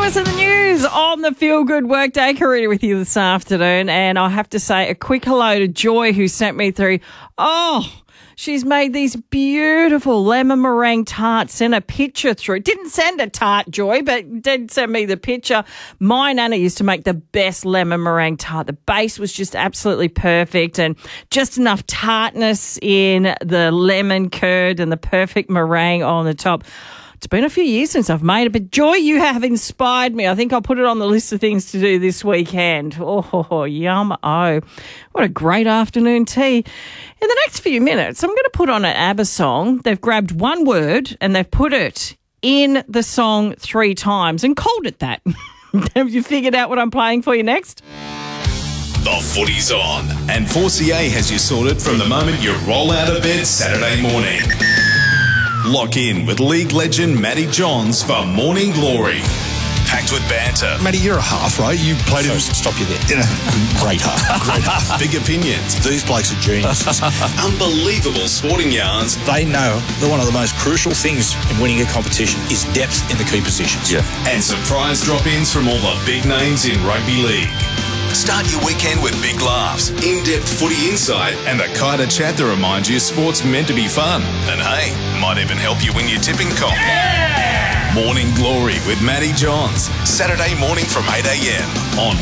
us in the news on the Feel Good Workday. Karina with you this afternoon. And I have to say a quick hello to Joy, who sent me through. She's made these beautiful lemon meringue tarts. Sent a picture through. Didn't send a tart, Joy, but did send me the picture. My nana used to make the best lemon meringue tart. The base was just absolutely perfect and just enough tartness in the lemon curd and the perfect meringue on the top. It's been a few years since I've made it, but Joy, you have inspired me. I think I'll put it on the list of things to do this weekend. Oh, yum-oh. What a great afternoon tea. In the next few minutes, I'm going to put on an ABBA song. They've grabbed one word and they've put it in the song 3 times and called it that. Have you figured out what I'm playing for you next? The footy's on, and 4CA has you sorted from the moment you roll out of bed Saturday morning. Lock in with league legend Matty Johns for Morning Glory. Packed with banter. Matty, you're a half, right? You played him. Stop you there. Great half. Great half. Big opinions. These blokes are geniuses. Unbelievable sporting yarns. They know that one of the most crucial things in winning a competition is depth in the key positions. Yeah. And surprise drop-ins from all the big names in rugby league. Start your weekend with big laughs, in-depth footy insight, and the kind of chat that reminds you sport's meant to be fun. And hey, might even help you win your tipping comp. Yeah! Morning Glory with Matty Johns. Saturday morning from 8 a.m. on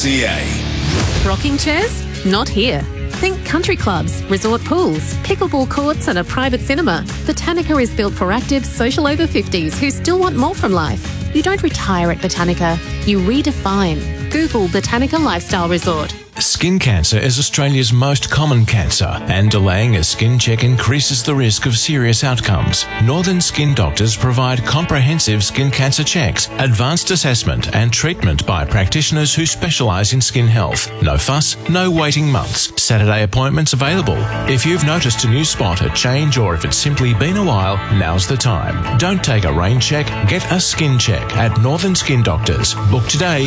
4CA. Rocking chairs? Not here. Think country clubs, resort pools, pickleball courts and a private cinema. Botanica is built for active social over 50s who still want more from life. You don't retire at Botanica, you redefine. Google Botanica Lifestyle Resort. Skin cancer is Australia's most common cancer, and delaying a skin check increases the risk of serious outcomes. Northern Skin Doctors provide comprehensive skin cancer checks, advanced assessment and treatment by practitioners who specialise in skin health. No fuss, no waiting months. Saturday appointments available. If you've noticed a new spot, a change, or if it's simply been a while, now's the time. Don't take a rain check, get a skin check at Northern Skin Doctors. Book today,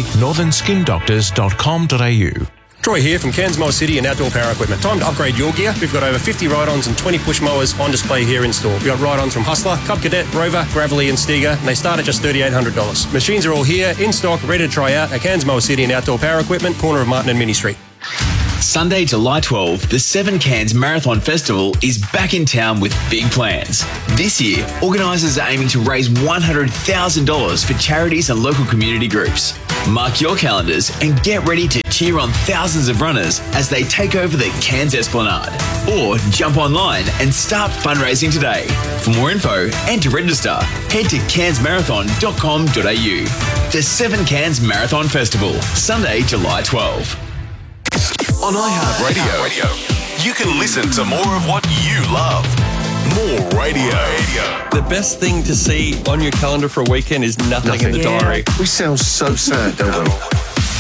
northernskindoctors.com.au. Troy here from Cairns Mower City and Outdoor Power Equipment. Time to upgrade your gear. We've got over 50 ride-ons and 20 push mowers on display here in store. We've got ride-ons from Hustler, Cub Cadet, Rover, Gravelly and Stiga, and they start at just $3,800. Machines are all here, in stock, ready to try out at Cairns Mower City and Outdoor Power Equipment, corner of Martin and Mini Street. Sunday, July 12, the 7 Cairns Marathon Festival is back in town with big plans. This year, organisers are aiming to raise $100,000 for charities and local community groups. Mark your calendars and get ready to cheer on thousands of runners as they take over the Cairns Esplanade. Or jump online and start fundraising today. For more info and to register, head to cairnsmarathon.com.au. The 7 Cairns Marathon Festival, Sunday, July 12. On iHeartRadio, you can listen to more of what you love. More radio. The best thing to see on your calendar for a weekend is nothing in the diary. We sound so sad, don't we?